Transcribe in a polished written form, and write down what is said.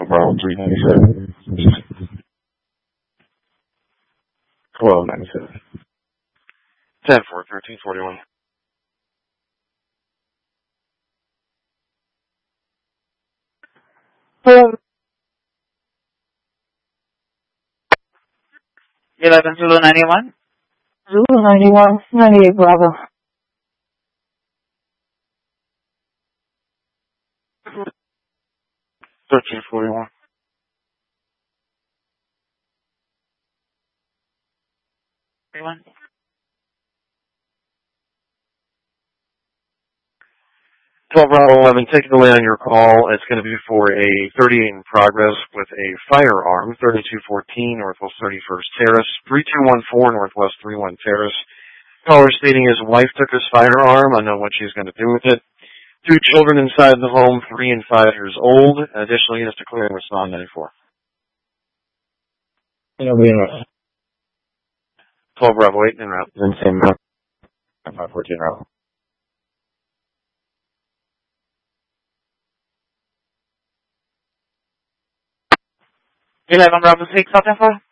Bravo 397. Hello, 97. 10-4, 1341. Hello. 11 Zulu 91. Zulu 91, 98 Bravo. 1341. 31. 12 Bravo 11, take a delay on your call. It's going to be for a 38 in progress with a firearm, 3214 Northwest 31st Terrace, 3214 Northwest 31 Terrace. Caller stating his wife took his firearm. I know what she's going to do with it. 2 children inside the home, 3 and 5 years old. Additionally, he is declaring respond 94. It'll be in route. 12 Bravo 8 en route. Then same route. 514 route. 11 Bravo 6, South Info.